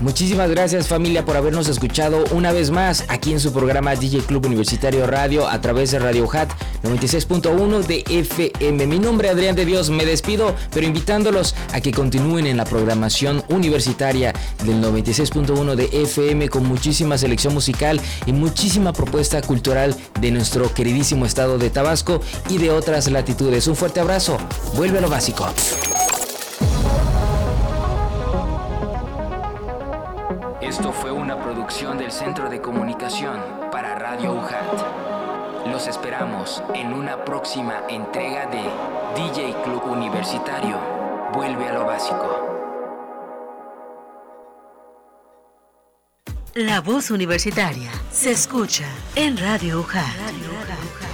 Muchísimas gracias, familia, por habernos escuchado una vez más aquí en su programa DJ Club Universitario Radio a través de Radio Hat 96.1 de FM. Mi nombre es Adrián de Dios, me despido, pero invitándolos a que continúen en la programación universitaria del 96.1 de FM con muchísima selección musical y muchísima propuesta cultural de nuestro queridísimo estado de Tabasco y de otras latitudes. Un fuerte abrazo, vuelve a lo básico. Esto fue una producción del Centro de Comunicación para Radio UJAT. Los esperamos en una próxima entrega de DJ Club Universitario. Vuelve a lo básico. La voz universitaria se escucha en Radio UJAT.